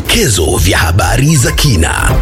Vidokezo vya habari za kina.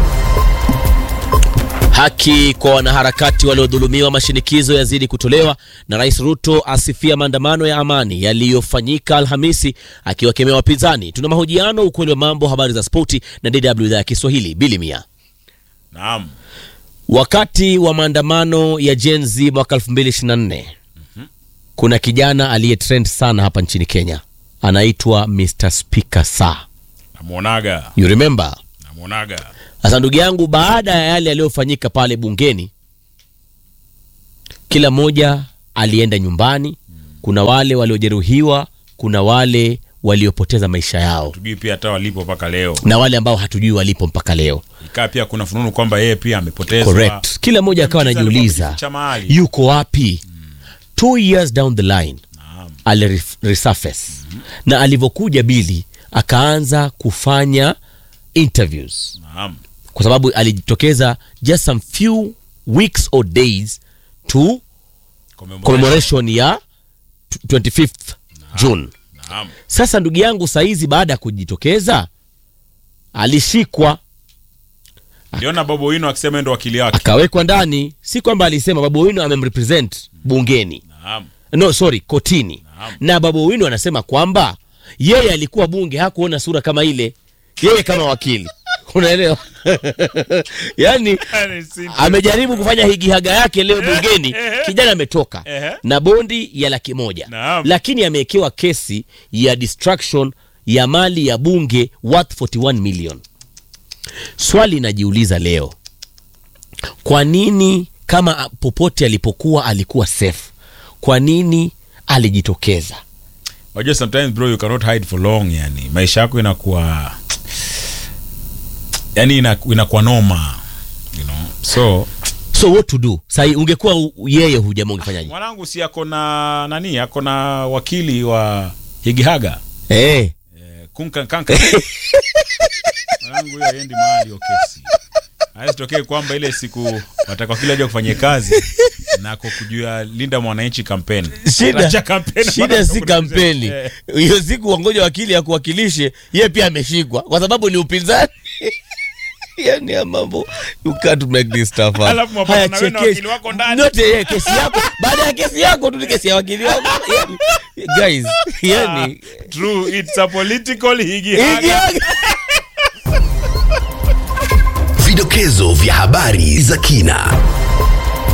Haki kwa wanaharakati waliodhulumiwa, mashinikizo yazidi kutolewa, na Rais Ruto asifia maandamano ya amani yaliyofanyika Alhamisi akiwakemea wapinzani. Tuna mahojiano, ukweli wa mambo, habari za spoti na DW idhaa ya Kiswahili. Bilimia. Naam. Wakati wa maandamano ya Gen Z mwaka 2024, kuna kijana aliyetrend sana hapa nchini Kenya. Anaitwa Mr. Speaker Sir. Namuonaga. You remember? Namuonaga. Sasa ndugu yangu, baada ya yale yaliyofanyika pale bungeni, kila mmoja alienda nyumbani. Kuna wale waliojeruhiwa, kuna wale waliopoteza maisha yao. Tujui pia hata walipo mpaka leo. Na wale ambao hatujui walipo mpaka leo. Ikaa pia kuna fununu kwamba yeye pia amepotezwa. Correct. Kila mmoja akawa anajiuliza yuko wapi? 2 years down the line, aliresurface. Na alivyokuja Billy akaanza kufanya interviews. Naam. Kwa sababu alijitokeza just some few weeks or days to commemoration ya 25th June. Naam. Sasa ndugu yangu, saizi baada ya kujitokeza alishikwa. Niliona Babu Owino akisema ndo wakili wake. Akawekwa ndani. Si kwamba alisema, Babu Owino amemrepresent bungeni. Naam. No, sorry, kotini. Naam. Na Babu Owino anasema kwamba yeye alikuwa bunge, hakuona sura kama ile. Yeye kama wakili. Unaelewa? Yani amejaribu kufanya higihaga yake leo bungeni. Kijana ametoka na bondi ya 100,000. Naam. Lakini amewekewa kesi ya destruction ya mali ya bunge worth 41 million. Swali najiuliza leo, kwa nini kama popote alipokuwa alikuwa safe, kwa nini alijitokeza? Wajua sometimes bro, you cannot hide for long. Yani maisha yako inakuwa, yani inakuwa noma, you know. So what to do? Sai ungekuwa yeye hujamaa ungefanyaje? Mwanangu si yako na nani, yako na wakili wa higihaga. Kanka. Mwanangu huyo haendi mahali okesi. Haisitokee kwamba ile siku watakwa kila aje kufanya kazi na kujua linda mwananchi kampeni. Shida si kampeni. Hiyo siku wangoja wakili ya kuwakilishe, yeye pia ameshikwa kwa sababu ni upinzani. Yani ya mambo, you can't make this stuff up. Alafu mapatana wewe na wakili wako ndani. Note kesi yako, baada ya kesi yako tu kesi ya wakili wako. Guys, yani true, it's a political higihaga. Vidokezo vya habari za kina.